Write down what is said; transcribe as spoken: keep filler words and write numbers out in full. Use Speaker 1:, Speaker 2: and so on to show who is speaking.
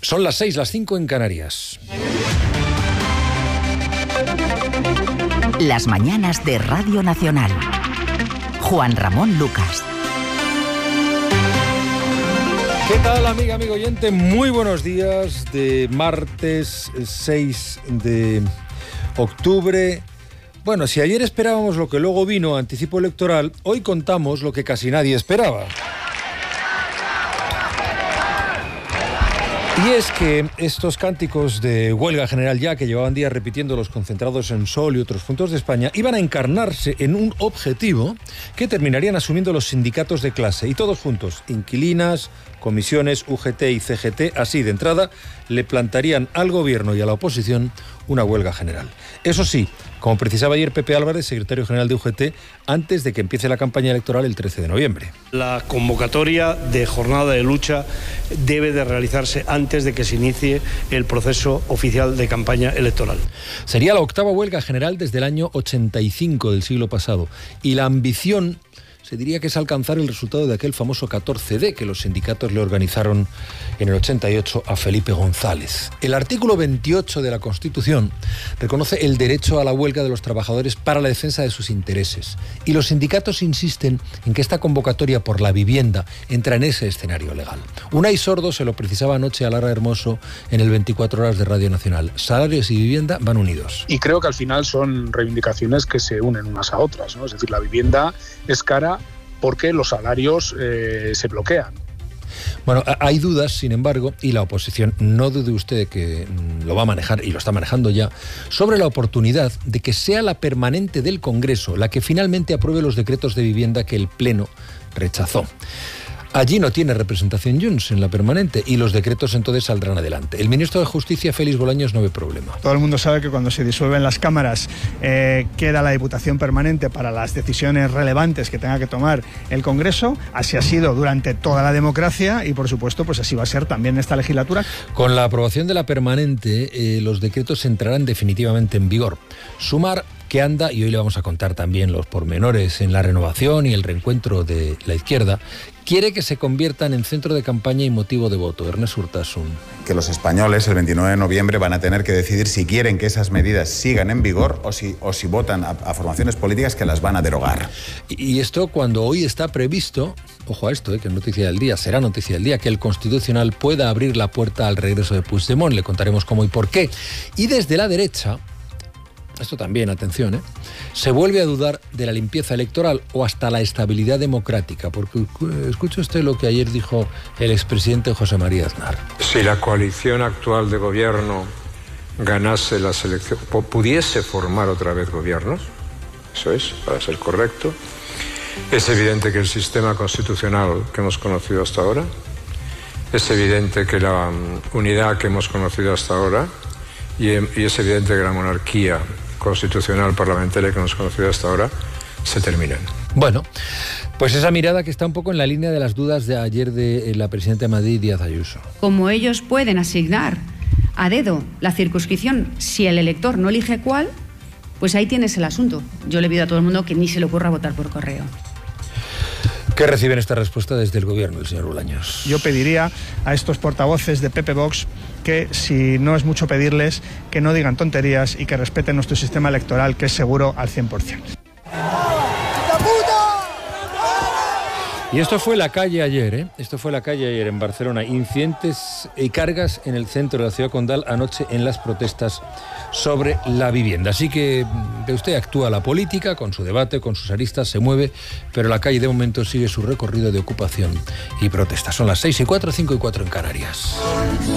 Speaker 1: Son las seis, las cinco en Canarias.
Speaker 2: Las mañanas de Radio Nacional. Juan Ramón Lucas.
Speaker 1: ¿Qué tal, amiga, amigo oyente? Muy buenos días de martes seis de octubre. Bueno, si ayer esperábamos lo que luego vino, anticipo electoral, hoy contamos lo que casi nadie esperaba. Y es que estos cánticos de huelga general ya, que llevaban días repitiendo los concentrados en Sol y otros puntos de España, iban a encarnarse en un objetivo que terminarían asumiendo los sindicatos de clase. Y todos juntos, inquilinas, comisiones, U G T y C G T, así de entrada, le plantarían al gobierno y a la oposición una huelga general. Eso sí, como precisaba ayer Pepe Álvarez, secretario general de U G T, antes de que empiece la campaña electoral el trece de noviembre.
Speaker 3: La convocatoria de jornada de lucha debe de realizarse antes de que se inicie el proceso oficial de campaña electoral.
Speaker 1: Sería la octava huelga general desde el año ochenta y cinco del siglo pasado, y la ambición se diría que es alcanzar el resultado de aquel famoso catorce de que los sindicatos le organizaron en el ochenta y ocho a Felipe González. El artículo veintiocho de la Constitución reconoce el derecho a la huelga de los trabajadores para la defensa de sus intereses. Y los sindicatos insisten en que esta convocatoria por la vivienda entra en ese escenario legal. Unai Sordo se lo precisaba anoche a Lara Hermoso en el veinticuatro horas de Radio Nacional. Salarios y vivienda van unidos.
Speaker 4: Y creo que al final son reivindicaciones que se unen unas a otras, ¿no? Es decir, la vivienda es cara porque los salarios eh, se bloquean.
Speaker 1: Bueno, hay dudas, sin embargo, y la oposición, no dude usted de que lo va a manejar, y lo está manejando ya, sobre la oportunidad de que sea la permanente del Congreso la que finalmente apruebe los decretos de vivienda que el Pleno rechazó. Allí no tiene representación Junts en la permanente y los decretos entonces saldrán adelante. El ministro de Justicia, Félix Bolaños, no ve problema.
Speaker 5: Todo el mundo sabe que cuando se disuelven las cámaras eh, queda la Diputación Permanente para las decisiones relevantes que tenga que tomar el Congreso. Así ha sido durante toda la democracia y, por supuesto, pues así va a ser también en esta legislatura.
Speaker 1: Con la aprobación de la permanente, eh, los decretos entrarán definitivamente en vigor. Sumar que anda, y hoy le vamos a contar también los pormenores en la renovación y el reencuentro de la izquierda, quiere que se conviertan en centro de campaña y motivo de voto. Ernest Urtasun.
Speaker 6: Que los españoles el veintinueve de noviembre van a tener que decidir si quieren que esas medidas sigan en vigor o si, o si votan a, a formaciones políticas que las van a derogar.
Speaker 1: Y, y esto cuando hoy está previsto, ojo a esto, eh, que es noticia del día, será noticia del día, que el Constitucional pueda abrir la puerta al regreso de Puigdemont. Le contaremos cómo y por qué. Y desde la derecha, esto también, atención, ¿eh? se vuelve a dudar de la limpieza electoral o hasta la estabilidad democrática, porque escuche usted lo que ayer dijo el expresidente José María Aznar.
Speaker 7: Si la coalición actual de gobierno ganase las elecciones, pudiese formar otra vez gobiernos, eso es, para ser correcto, es evidente que el sistema constitucional que hemos conocido hasta ahora, es evidente que la unidad que hemos conocido hasta ahora, y es evidente que la monarquía constitucional parlamentaria que hemos conocido hasta ahora se terminan.
Speaker 1: Bueno, pues esa mirada que está un poco en la línea de las dudas de ayer de la presidenta de Madrid, Díaz Ayuso.
Speaker 8: Como ellos pueden asignar a dedo la circunscripción, si el elector no elige cuál, pues ahí tienes el asunto. Yo le pido a todo el mundo que ni se le ocurra votar por correo.
Speaker 1: ¿Qué reciben esta respuesta desde el gobierno, el señor Bolaños?
Speaker 5: Yo pediría a estos portavoces de P P Vox que, si no es mucho pedirles, que no digan tonterías y que respeten nuestro sistema electoral, que es seguro al cien por ciento.
Speaker 1: Y esto fue la calle ayer, ¿eh? Esto fue la calle ayer en Barcelona. Incidentes y cargas en el centro de la ciudad condal anoche en las protestas sobre la vivienda. Así que, ve usted, actúa la política con su debate, con sus aristas, se mueve, pero la calle de momento sigue su recorrido de ocupación y protesta. Son las seis y cuatro, cinco y cuatro en Canarias.